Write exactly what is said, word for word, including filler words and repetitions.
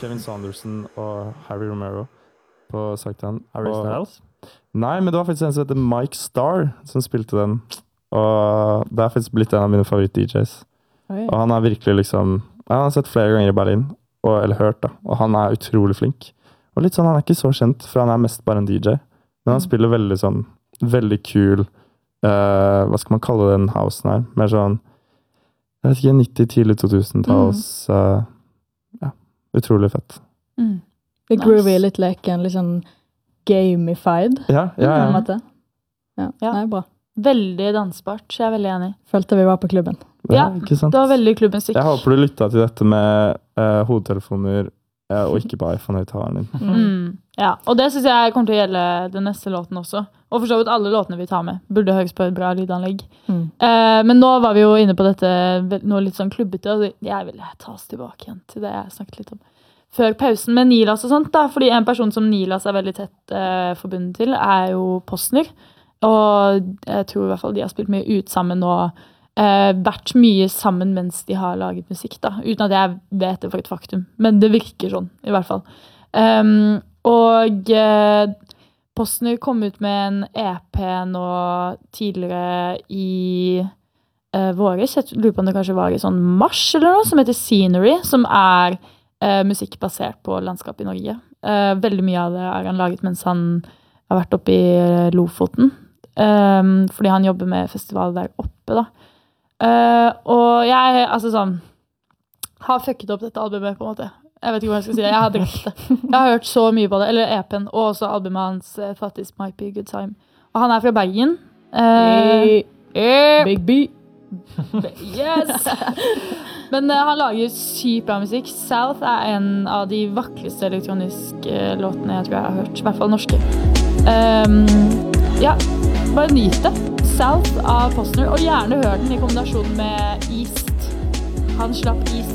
Kevin Saunderson og Harry Romero på Sanktan. Harry og, Styles? Nei, men det var faktisk en som heter Mike Starr som spilte den. Og det er faktisk blitt en av mine favoritt-D Js. Oi. Og han er virkelig liksom, jeg har sett flere ganger i Berlin, og, eller hørt da, og han er utrolig flink. Og litt sånn, han er ikke så kjent, for han er mest bare en D J. Men han spiller veldig sånn, veldig kul, uh, hva skal man kalle den housen her? Mer sånn, jeg vet ikke, nitti, tidlig to tusen-talls, mm. uh, ja, utrolig fett. Mm. Det nice. Groovy litt leken, litt sånn gamified. Ja, ja, ja. På en måte. Ja, ja. Nei, bra. Veldig dansbart, så jeg er veldig enig. Følte vi var på klubben. Ja, ja det var veldig klubbmusikk. Jeg håper du lyttet til dette med uh, hodetelefoner, uh, og ikke bare iPhone-høyttaleren din. Mm. Ja, og det synes jeg kommer til å gjelde den neste låten også. Og for så vidt alle låtene vi tar med burde høres på et bra lydanlegg. Mm. Uh, men nå var vi jo inne på dette, noe litt sånn klubbete, og jeg vil ta oss tilbake igjen til det jeg snakket litt om. Før pausen med Nilas og sånt da, fordi en person som Nilas er veldig tett uh, forbundet til, er jo Postner. Og jeg tror i hvert fall de har spilt mye ut sammen og uh, vært mye sammen mens de har laget musikk da, uten at jeg vet det for et faktum. Men det virker sånn, i hvert fall. Um, og uh, Postner kom ut med en E P nå tidligere i uh, våres. Jeg lurer på om det kanskje var i sånn mars eller noe, som heter Scenery, som er uh, musikk basert på landskap i Norge. Uh, veldig mye av det er han laget mens han har vært oppe i Lofoten. Um, fordi han jobber med festival der oppe da. Uh, og jeg, altså sånn, har fucket opp dette albumet på en måte. Jeg vet ikke hva jeg skal si, jeg har drept det. Jeg har hørt så mye på det, eller E P-en, og også albumet hans, uh, Thought This Might Be a Good Time. Og han er fra Bergen. Uh, hey. Hey. Big B. Yes! Men uh, han lager sykt bra musikk. South er en av de vakreste elektroniske uh, låtene jeg tror jeg har hørt, i hvert fall norske. Um, ja, bare nyt det. South av Postner, og gjerne hør den i kombinasjon med East. Han slapp East